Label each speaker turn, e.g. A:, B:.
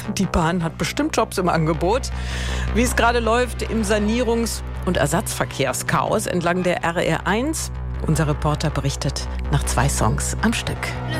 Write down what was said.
A: Die Bahn hat bestimmt Jobs im Angebot. Wie es gerade läuft im Sanierungs- und Ersatzverkehrschaos entlang der RR1. Unser Reporter berichtet nach 2 Songs am Stück.